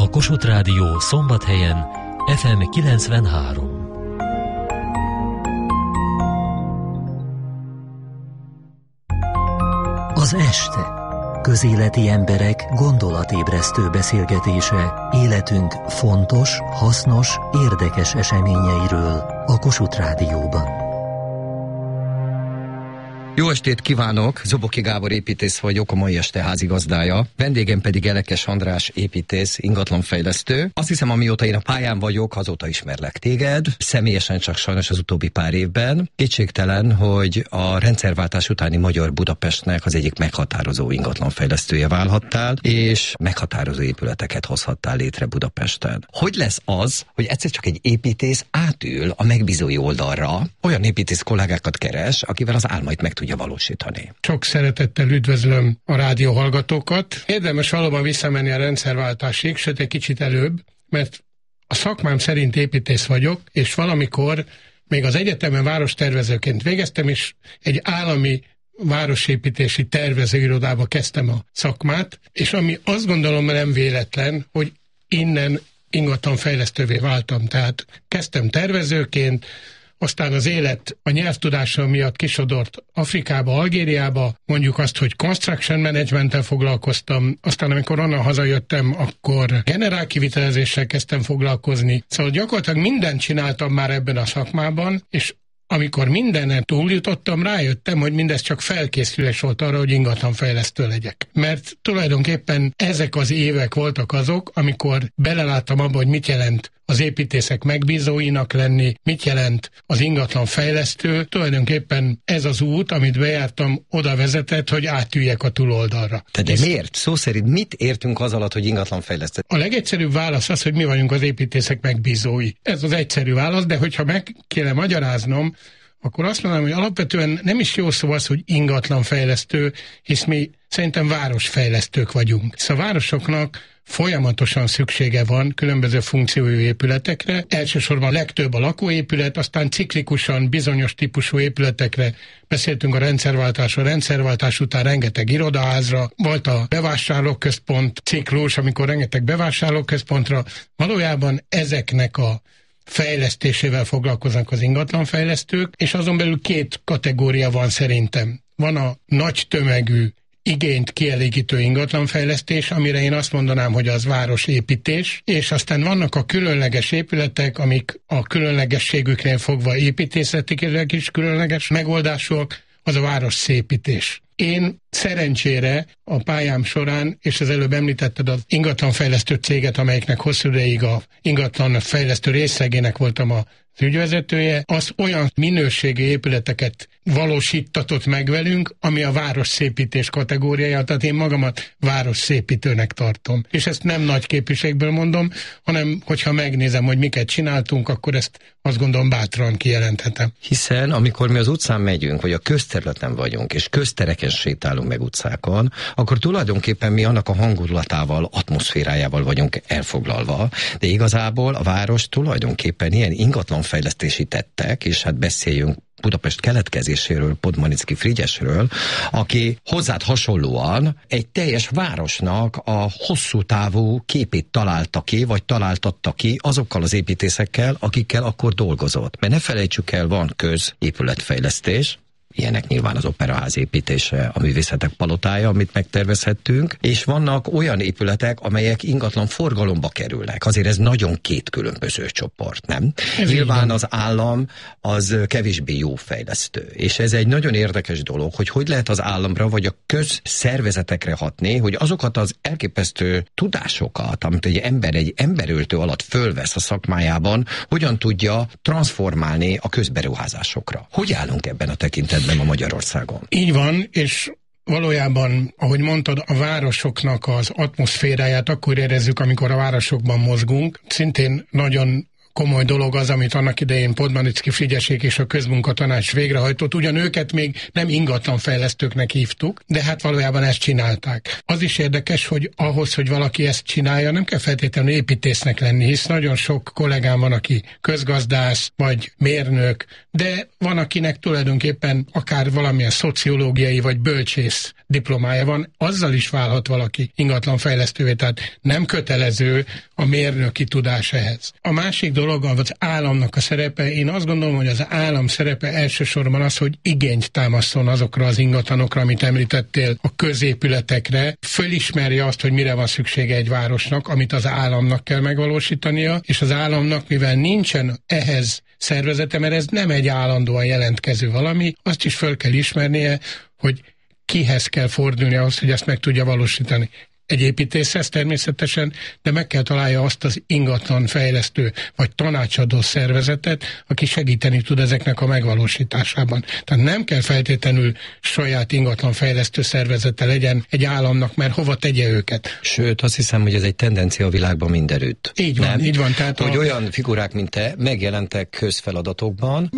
a Kossuth Rádió Szombathelyen FM 93. Az este. Közéleti emberek gondolatébresztő beszélgetése életünk fontos, hasznos, érdekes eseményeiről a Kossuth Rádióban. Jó estét kívánok! Zoboki Gábor építész vagyok, a mai este házigazdája. Vendégem pedig Elekes András építész, ingatlanfejlesztő. Azt hiszem, amióta én a pályán vagyok, azóta ismerlek téged. Személyesen csak sajnos az utóbbi pár évben. Kétségtelen, hogy a rendszerváltás utáni magyar Budapestnek az egyik meghatározó ingatlanfejlesztője válhattál, és meghatározó épületeket hozhattál létre Budapesten. Hogy lesz az, hogy egyszer csak egy építész átül a megbízói oldalra, olyan építész kollégákat keres, akivel az álmait meg tudja valósítani? Sok szeretettel üdvözlöm a rádió hallgatókat. Érdemes valóban visszamenni a rendszerváltásig, sőt egy kicsit előbb, mert a szakmám szerint építész vagyok, és valamikor még az egyetemen várostervezőként végeztem, és egy állami városépítési tervezőirodába kezdtem a szakmát, és ami azt gondolom nem véletlen, hogy innen ingatlanfejlesztővé váltam. Tehát kezdtem tervezőként, aztán az élet a nyelvtudásom miatt kisodort Afrikába, Algériába, mondjuk azt, hogy construction managementtel foglalkoztam, aztán amikor onnan hazajöttem, akkor generálkivitelezéssel kezdtem foglalkozni. Szóval gyakorlatilag mindent csináltam már ebben a szakmában, és amikor mindenen túljutottam, rájöttem, hogy mindez csak felkészülés volt arra, hogy ingatlanfejlesztő legyek. Mert tulajdonképpen ezek az évek voltak azok, amikor beleláttam abba, hogy mit jelent az építészek megbízóinak lenni, mit jelent az ingatlanfejlesztő. Tulajdonképpen ez az út, amit bejártam, oda vezetett, hogy átüljek a túloldalra. De miért? Szó szerint mit értünk az alatt, hogy ingatlanfejlesztő? A legegyszerűbb válasz az, hogy mi vagyunk az építészek megbízói. Ez az egyszerű válasz, de hogyha meg kéne magyaráznom, akkor azt mondanám, hogy alapvetően nem is jó szó az, hogy ingatlanfejlesztő, hisz mi szerintem városfejlesztők vagyunk. Szóval a városoknak folyamatosan szüksége van különböző funkciójú épületekre, elsősorban legtöbb a lakóépület, aztán ciklikusan bizonyos típusú épületekre beszéltünk a rendszerváltásról, rendszerváltás után rengeteg irodaházra, volt a bevásárlóközpont ciklus, amikor rengeteg bevásárlóközpontra, valójában ezeknek a fejlesztésével foglalkoznak az ingatlanfejlesztők, és azon belül két kategória van szerintem. Van a nagy tömegű igényt kielégítő ingatlanfejlesztés, amire én azt mondanám, hogy az városépítés, és aztán vannak a különleges épületek, amik a különlegességüknél fogva építészetileg is különleges megoldásúak, az a városszépítés. Én szerencsére a pályám során, és az előbb említetted az ingatlanfejlesztő céget, amelyiknek hosszú ideig a ingatlanfejlesztő részlegének voltam az ügyvezetője, az olyan minőségi épületeket valósítatott meg velünk, ami a városszépítés kategóriája, tehát én magamat városszépítőnek tartom. És ezt nem nagy képviségből mondom, hanem hogyha megnézem, hogy miket csináltunk, akkor ezt azt gondolom bátran kijelenthetem. Hiszen amikor mi az utcán megyünk, vagy a közterületen vagyunk, és köztereken sétálunk meg utcákon, akkor tulajdonképpen mi annak a hangulatával, atmoszférájával vagyunk elfoglalva, de igazából a város tulajdonképpen ilyen ingatlanfejlesztési tettek, és hát beszéljünk Budapest keletkezéséről, Podmanicki Frigyesről, aki hozzád hasonlóan egy teljes városnak a hosszú távú képét találta ki, vagy találtatta ki azokkal az építészekkel, akikkel akkor dolgozott. Mert ne felejtsük el, van középületfejlesztés, ilyenek nyilván az Operaház építése, a Művészetek Palotája, amit megtervezhettünk, és vannak olyan épületek, amelyek ingatlan forgalomba kerülnek. Azért ez nagyon két különböző csoport, nem? Nyilván az állam az kevésbé jó fejlesztő, és ez egy nagyon érdekes dolog, hogy lehet az államra vagy a közszervezetekre hatni, hogy azokat az elképesztő tudásokat, amit egy emberöltő alatt fölvesz a szakmájában, hogyan tudja transformálni a közberuházásokra. Hogy állunk ebben a tekintetben ma Magyarországon? Így van, és valójában, ahogy mondtad, a városoknak az atmoszféráját akkor érezzük, amikor a városokban mozgunk. Szintén nagyon komoly dolog az, amit annak idején Podmanicki Frigyesek és a Közmunkatanács végrehajtott. Ugyan őket még nem ingatlanfejlesztőknek hívtuk, de hát valójában ezt csinálták. Az is érdekes, hogy ahhoz, hogy valaki ezt csinálja, nem kell feltétlenül építésznek lenni, hisz nagyon sok kollégám van, aki közgazdász vagy mérnök, de van, akinek tulajdonképpen akár valamilyen szociológiai vagy bölcsész diplomája van, azzal is válhat valaki ingatlanfejlesztővé, tehát nem kötelező a mérnöki tudás ehhez. A másik dolog az államnak a szerepe. Én azt gondolom, hogy az állam szerepe elsősorban az, hogy igényt támaszson azokra az ingatlanokra, amit említettél, a középületekre, fölismerje azt, hogy mire van szüksége egy városnak, amit az államnak kell megvalósítania, és az államnak, mivel nincsen ehhez szervezete, mert ez nem egy állandóan jelentkező valami, azt is föl kell ismernie, hogy kihez kell fordulni ahhoz, hogy ezt meg tudja valósítani. Egy építészhez természetesen, de meg kell találja azt az ingatlan fejlesztő vagy tanácsadó szervezetet, aki segíteni tud ezeknek a megvalósításában. Tehát nem kell feltétlenül saját ingatlan fejlesztő szervezete legyen egy államnak, mert hova tegye őket. Sőt, azt hiszem, hogy ez egy tendencia a világban mindenütt. Így van, nem? Így van. Tehát hogy olyan figurák, mint te, megjelentek közfeladatokban,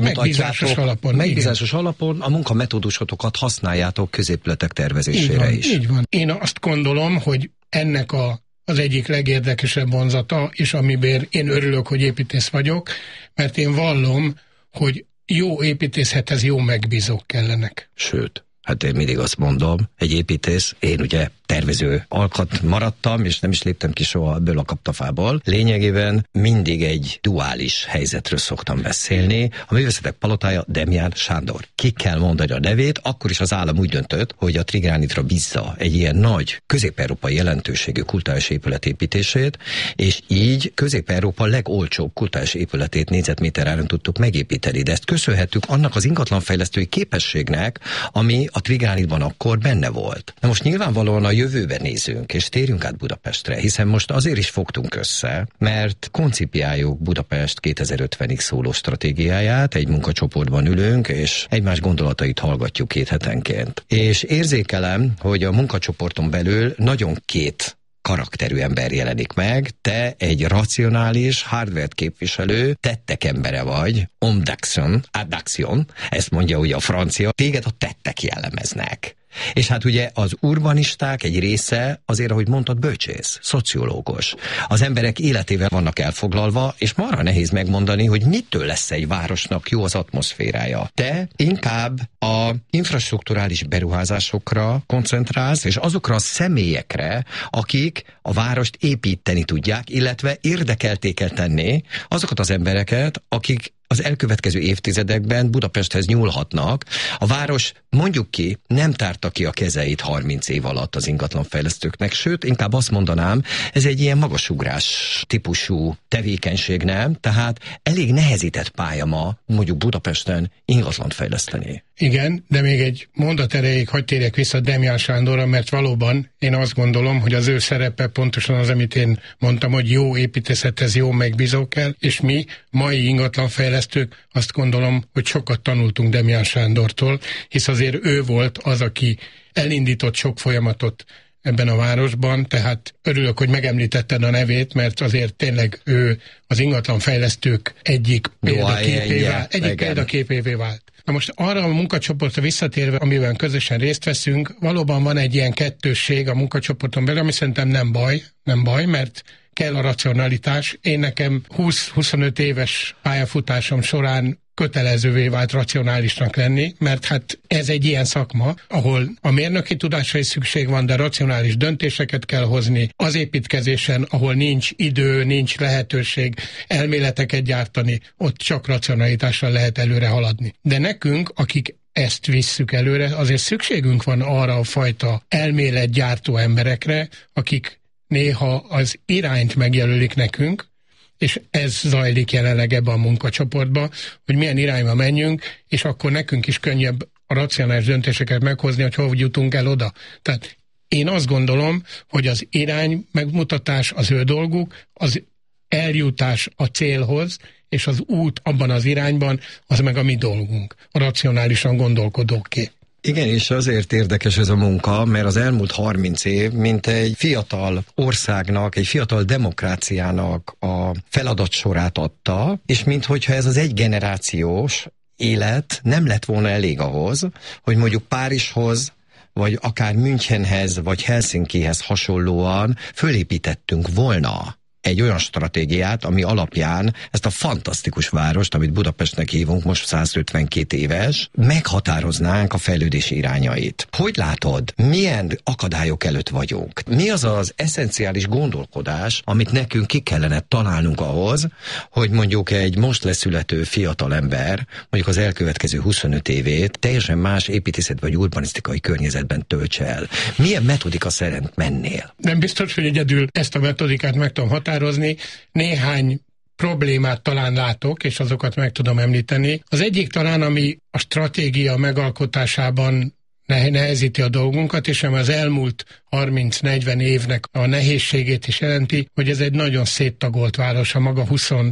megbízásos alapon a munkametódusotokat használjátok középületek tervezésére is. Így van. Én azt gondolom, hogy ennek az egyik legérdekesebb vonzata, és amiben én örülök, hogy építész vagyok, mert én vallom, hogy jó építészhethez jó megbízók kellenek. Sőt, hát én mindig azt mondom, egy építész, én ugye tervező alkat maradtam, és nem is léptem ki soha ebből a kaptafából. Lényegében mindig egy duális helyzetről szoktam beszélni. A művészetek palotája Demján Sándor. Ki kell mondani a nevét, akkor is az állam úgy döntött, hogy a Trigránitra bízza egy ilyen nagy közép-európai jelentőségű kulturális épület építését, és így Közép-Európa legolcsóbb kulturális épületét négyzetméter áron tudtuk megépíteni. De ezt köszönhetjük annak az ingatlanfejlesztői képességnek, ami a Trigránitban akkor benne volt. Na most nyilvánvalóan a jövőbe nézünk, és térjünk át Budapestre, hiszen most azért is fogtunk össze, mert koncipiáljuk Budapest 2050-ig szóló stratégiáját, egy munkacsoportban ülünk, és egymás gondolatait hallgatjuk 2 hetenként. És érzékelem, hogy a munkacsoporton belül nagyon két karakterű ember jelenik meg, te egy racionális, hardware-t képviselő, tettek embere vagy, addaction, ezt mondja ugye a francia, téged a tettek jellemeznek. És hát ugye az urbanisták egy része azért, ahogy mondtad, bölcsész, szociológus. Az emberek életével vannak elfoglalva, és marha nehéz megmondani, hogy mitől lesz egy városnak jó az atmoszférája. Te inkább a infrastrukturális beruházásokra koncentrálsz, és azokra a személyekre, akik a várost építeni tudják, illetve érdekelté kell tenni azokat az embereket, akik az elkövetkező évtizedekben Budapesthez nyúlhatnak. A város, mondjuk ki, nem tárta ki a kezeit 30 év alatt az ingatlanfejlesztőknek, sőt, inkább azt mondanám, ez egy ilyen magasugrás típusú tevékenység, nem? Tehát elég nehezített pálya ma, mondjuk Budapesten ingatlant fejleszteni. Igen, de még egy mondat erejéig hadd térjek vissza Demján Sándorra, mert valóban én azt gondolom, hogy az ő szerepe pontosan az, amit én mondtam, hogy jó építészethez jó megbízók kell, és mi, mai ingatlanfejlesztők, azt gondolom, hogy sokat tanultunk Demján Sándortól, hisz azért ő volt az, aki elindított sok folyamatot ebben a városban, tehát örülök, hogy megemlítetted a nevét, mert azért tényleg ő az ingatlanfejlesztők egyik példaképévé vált. Na most arra a munkacsoportra visszatérve, amiben közösen részt veszünk, valóban van egy ilyen kettősség a munkacsoporton belül, ami szerintem nem baj, mert kell a racionalitás. Én nekem 20-25 éves pályafutásom során kötelezővé vált racionálisnak lenni, mert hát ez egy ilyen szakma, ahol a mérnöki tudásra is szükség van, de racionális döntéseket kell hozni. Az építkezésen, ahol nincs idő, nincs lehetőség elméleteket gyártani, ott csak racionalitásra lehet előre haladni. De nekünk, akik ezt visszük előre, azért szükségünk van arra a fajta elméletgyártó emberekre, akik néha az irányt megjelölik nekünk, és ez zajlik jelenleg ebben a munkacsoportban, hogy milyen irányba menjünk, és akkor nekünk is könnyebb a racionális döntéseket meghozni, hogy hol jutunk el oda. Tehát én azt gondolom, hogy az irány megmutatás az ő dolguk, az eljutás a célhoz, és az út abban az irányban, az meg a mi dolgunk, a racionálisan gondolkodóké. Igen, és azért érdekes ez a munka, mert az elmúlt 30 év, mint egy fiatal országnak, egy fiatal demokráciának a feladatsorát adta, és minthogyha ez az egygenerációs élet nem lett volna elég ahhoz, hogy mondjuk Párizshoz, vagy akár Münchenhez, vagy Helsinkihez hasonlóan fölépítettünk volna egy olyan stratégiát, ami alapján ezt a fantasztikus várost, amit Budapestnek hívunk, most 152 éves, meghatároznánk a fejlődés irányait. Hogy látod, milyen akadályok előtt vagyunk? Mi az az eszenciális gondolkodás, amit nekünk ki kellene találnunk ahhoz, hogy mondjuk egy most leszülető fiatal ember, mondjuk az elkövetkező 25 évét teljesen más építészet vagy urbanisztikai környezetben töltse el? Milyen metodika szerint mennél? Nem biztos, hogy egyedül ezt a metodikát meg tudom határozni. Néhány problémát talán látok, és azokat meg tudom említeni. Az egyik talán, ami a stratégia megalkotásában nehezíti a dolgunkat, és ami az elmúlt 30-40 évnek a nehézségét is jelenti, hogy ez egy nagyon széttagolt város a maga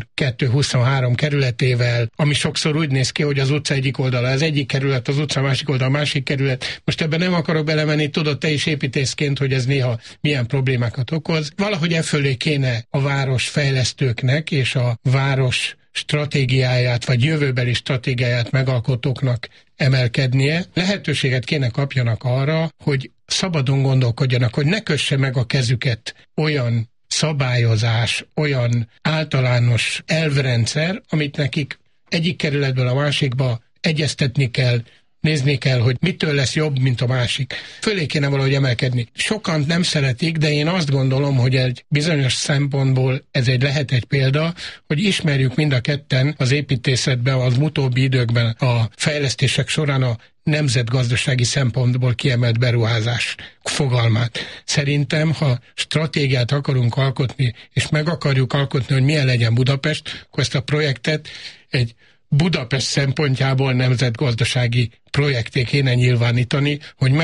22-23 kerületével, ami sokszor úgy néz ki, hogy az utca egyik oldala az egyik kerület, az utca másik oldala a másik kerület. Most ebben nem akarok belemenni, tudod te is építészként, hogy ez néha milyen problémákat okoz. Valahogy e fölé kéne a város fejlesztőknek és a város stratégiáját, vagy jövőbeli stratégiáját megalkotóknak emelkednie. Lehetőséget kéne kapjanak arra, hogy szabadon gondolkodjanak, hogy ne kösse meg a kezüket olyan szabályozás, olyan általános elvrendszer, amit nekik egyik kerületből a másikba egyeztetni kell, nézni kell, hogy mitől lesz jobb, mint a másik. Fölé kéne valahogy emelkedni. Sokan nem szeretik, de én azt gondolom, hogy egy bizonyos szempontból lehet egy példa, hogy ismerjük mind a ketten az építészetben, az utóbbi időkben a fejlesztések során a nemzetgazdasági szempontból kiemelt beruházás fogalmát. Szerintem, ha stratégiát akarunk alkotni, és meg akarjuk alkotni, hogy milyen legyen Budapest, akkor ezt a projektet egy Budapest szempontjából nemzetgazdasági projekté kéne nyilvánítani, hogy